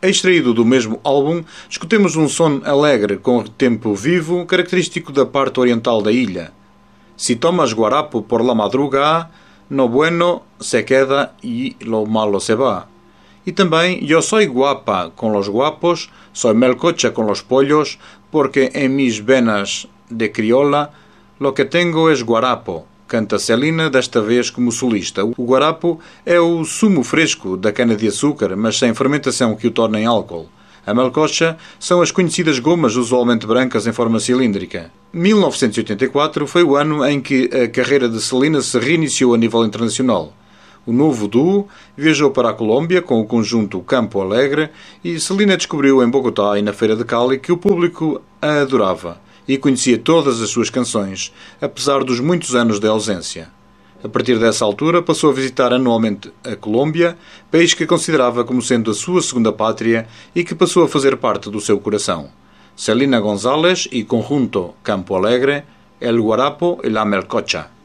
Extraído do mesmo álbum, escutemos um som alegre com tempo vivo, característico da parte oriental da ilha. Si tomas guarapo por la madrugada, no bueno se queda y lo malo se va. E também yo soy guapa con los guapos, soy melcocha con los pollos, porque en mis venas de criolla lo que tengo es guarapo. Canta Celina, desta vez como solista. O guarapo é o sumo fresco da cana-de-açúcar, mas sem fermentação que o torna em álcool. A melcocha são as conhecidas gomas usualmente brancas em forma cilíndrica. 1984 foi o ano em que a carreira de Celina se reiniciou a nível internacional. O novo duo viajou para a Colômbia com o conjunto Campo Alegre e Celina descobriu em Bogotá e na Feira de Cali que o público a adorava e conhecia todas as suas canções, apesar dos muitos anos de ausência. A partir dessa altura passou a visitar anualmente a Colômbia, país que considerava como sendo a sua segunda pátria e que passou a fazer parte do seu coração. Celina González e conjunto Campo Alegre, El Guarapo e la Melcocha.